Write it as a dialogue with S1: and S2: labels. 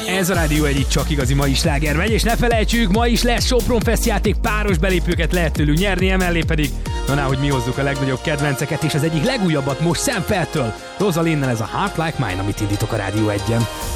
S1: Ez a Rádió egyik csak igazi mai sláger megy, és ne felejtsük, ma is lesz Sopron Fest játék, páros belépőket lehet tőlük nyerni, emellé pedig, hogy mi hozzuk a legnagyobb kedvenceket, és az egyik legújabbat most Sam Feltől, Rosalinnel, ez a Heart Like Mine, amit indítok a Rádió 1-en.